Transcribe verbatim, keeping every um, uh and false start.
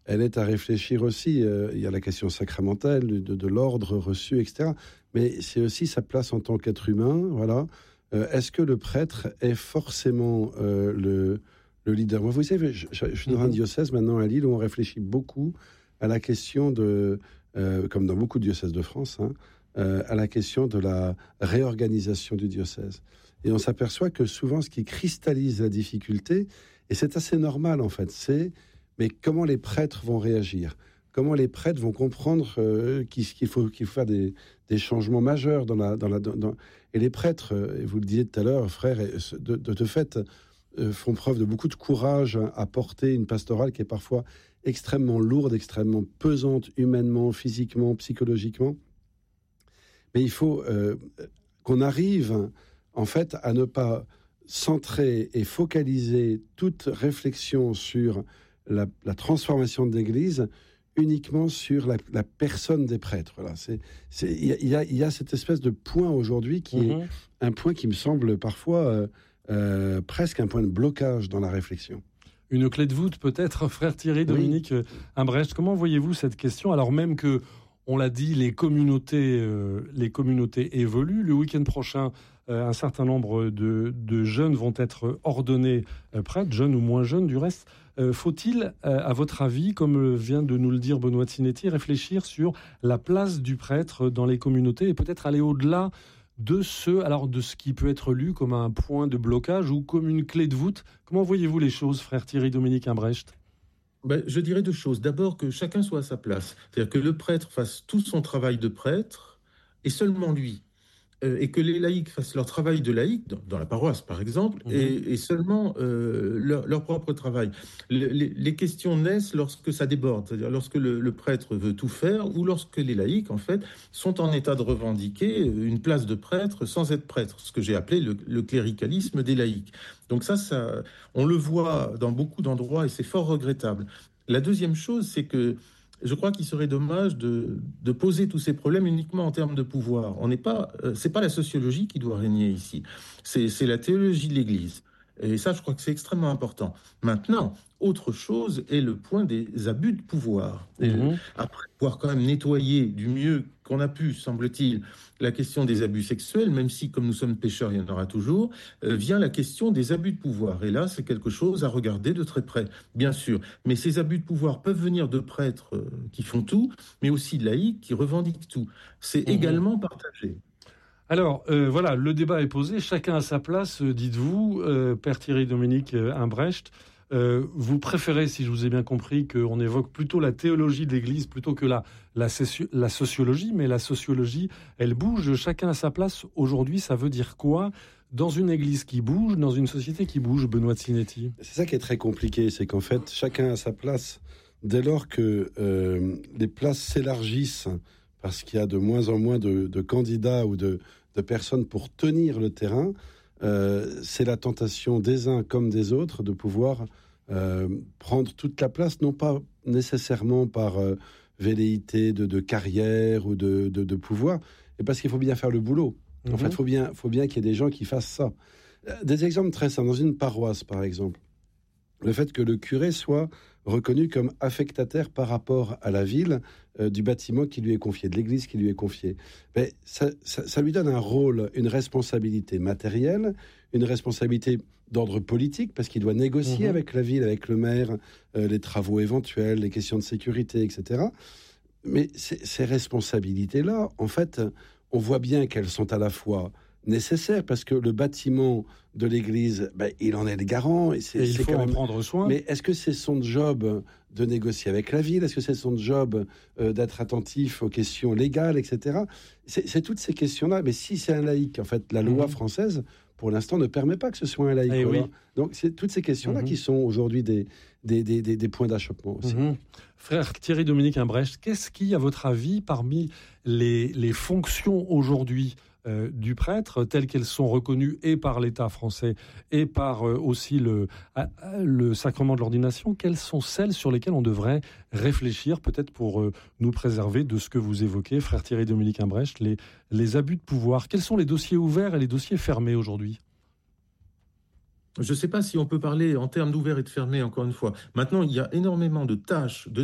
elle est à réfléchir aussi. Euh, il y a la question sacramentelle, de, de l'ordre reçu, et cetera. Mais c'est aussi sa place en tant qu'être humain. Voilà. Euh, est-ce que le prêtre est forcément euh, le, le leader ? Moi, vous savez, je, je, je suis dans un diocèse maintenant à Lille où on réfléchit beaucoup à la question de, euh, comme dans beaucoup de diocèses de France, hein, euh, à la question de la réorganisation du diocèse. Et on s'aperçoit que souvent, ce qui cristallise la difficulté, et c'est assez normal en fait, c'est mais comment les prêtres vont réagir ? Comment les prêtres vont comprendre euh, qu'il, qu'il, faut, qu'il faut faire des, des changements majeurs dans la... Dans la dans, dans... Et les prêtres, euh, et vous le disiez tout à l'heure, frère, de, de, de fait, euh, font preuve de beaucoup de courage à porter une pastorale qui est parfois extrêmement lourde, extrêmement pesante, humainement, physiquement, psychologiquement. Mais il faut euh, qu'on arrive, en fait, à ne pas centrer et focaliser toute réflexion sur la, la transformation de l'Église uniquement sur la, la personne des prêtres. Voilà. C'est, c'est, il, y a, il, y a, il y a cette espèce de point aujourd'hui qui mmh. est un point qui me semble parfois euh, euh, presque un point de blocage dans la réflexion. Une clé de voûte peut-être, frère Thierry Dominique oui. Imbrecht. Comment voyez-vous cette question, alors même que, on l'a dit, les communautés, euh, les communautés évoluent. Le week-end prochain, euh, un certain nombre de, de jeunes vont être ordonnés euh, prêtres, jeunes ou moins jeunes du reste. Euh, faut-il, euh, à votre avis, comme vient de nous le dire Benoît Zinetti, réfléchir sur la place du prêtre dans les communautés et peut-être aller au-delà de ce, alors de ce qui peut être lu comme un point de blocage ou comme une clé de voûte ? Comment voyez-vous les choses, frère Thierry Dominique Imbrecht ? Ben, je dirais deux choses. D'abord, que chacun soit à sa place. C'est-à-dire que le prêtre fasse tout son travail de prêtre, et seulement lui. Euh, et que les laïcs fassent leur travail de laïcs, dans, dans la paroisse par exemple, mmh. et, et seulement euh, leur, leur propre travail. Le, les, les questions naissent lorsque ça déborde, c'est-à-dire lorsque le, le prêtre veut tout faire, ou lorsque les laïcs, en fait, sont en état de revendiquer une place de prêtre sans être prêtre, ce que j'ai appelé le, le cléricalisme des laïcs. Donc ça, ça, on le voit dans beaucoup d'endroits, et c'est fort regrettable. La deuxième chose, c'est que je crois qu'il serait dommage de, de poser tous ces problèmes uniquement en termes de pouvoir. On n'est pas, euh, c'est pas la sociologie qui doit régner ici. C'est, c'est la théologie de l'Église. Et ça, je crois que c'est extrêmement important. Maintenant, autre chose est le point des abus de pouvoir. Et mmh. Après pouvoir quand même nettoyer du mieux qu'on a pu, semble-t-il, la question des abus sexuels, même si, comme nous sommes pécheurs, il y en aura toujours, euh, vient la question des abus de pouvoir. Et là, c'est quelque chose à regarder de très près, bien sûr. Mais ces abus de pouvoir peuvent venir de prêtres euh, qui font tout, mais aussi de laïcs qui revendiquent tout. C'est mmh. également partagé. Alors, euh, voilà, le débat est posé, chacun à sa place, euh, dites-vous, euh, Père Thierry Dominique euh, Imbrecht. Euh, vous préférez, si je vous ai bien compris, qu'on évoque plutôt la théologie de l'Église plutôt que la, la, la sociologie, mais la sociologie, elle bouge, chacun à sa place. Aujourd'hui, ça veut dire quoi dans une Église qui bouge, dans une société qui bouge, Benoît Zinetti ? C'est ça qui est très compliqué, c'est qu'en fait, chacun à sa place, dès lors que euh, les places s'élargissent, parce qu'il y a de moins en moins de, de candidats ou de, de personnes pour tenir le terrain, euh, c'est la tentation des uns comme des autres de pouvoir euh, prendre toute la place, non pas nécessairement par euh, velléité de, de carrière ou de, de, de pouvoir, mais parce qu'il faut bien faire le boulot. Mmh. En fait, il faut bien, faut bien qu'il y ait des gens qui fassent ça. Des exemples très simples. Dans une paroisse, par exemple, le fait que le curé soit reconnu comme affectataire par rapport à la ville euh, du bâtiment qui lui est confié, de l'église qui lui est confiée. Mais ça, ça, ça lui donne un rôle, une responsabilité matérielle, une responsabilité d'ordre politique, parce qu'il doit négocier mmh. avec la ville, avec le maire, euh, les travaux éventuels, les questions de sécurité, et cetera. Mais ces, ces responsabilités-là, en fait, on voit bien qu'elles sont à la fois nécessaire, parce que le bâtiment de l'église, ben, il en est le garant. Et, c'est, et il c'est faut quand en même... prendre soin. Mais est-ce que c'est son job de négocier avec la ville ? Est-ce que c'est son job euh, d'être attentif aux questions légales, et cetera. C'est, c'est toutes ces questions-là. Mais si c'est un laïc, en fait, la loi mmh. française, pour l'instant, ne permet pas que ce soit un laïc. Eh oui. Donc, c'est toutes ces questions-là mmh. qui sont aujourd'hui des, des, des, des, des points d'achoppement aussi. Mmh. Frère Thierry Dominique Imbrecht, qu'est-ce qui, à votre avis, parmi les, les fonctions aujourd'hui Euh, du prêtre, telles qu'elles sont reconnues et par l'État français et par euh, aussi le, euh, le sacrement de l'ordination, quelles sont celles sur lesquelles on devrait réfléchir, peut-être pour euh, nous préserver de ce que vous évoquez, frère Thierry Dominique Imbrecht, les, les abus de pouvoir. Quels sont les dossiers ouverts et les dossiers fermés aujourd'hui ? Je ne sais pas si on peut parler en termes d'ouvert et de fermé, encore une fois. Maintenant, il y a énormément de tâches, de